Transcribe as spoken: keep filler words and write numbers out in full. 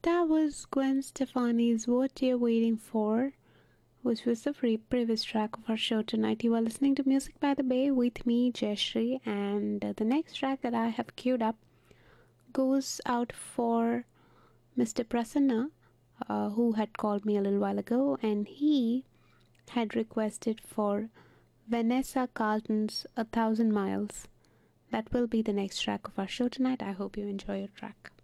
that was Gwen Stefani's What You're Waiting For, which was the pre- previous track of our show tonight. You are listening to Music by the Bay with me, Jayashree, and uh, the next track that I have queued up goes out for mister Prasanna, uh, who had called me a little while ago, and he had requested for Vanessa Carlton's A Thousand Miles. That will be the next track of our show tonight. I hope you enjoy your track.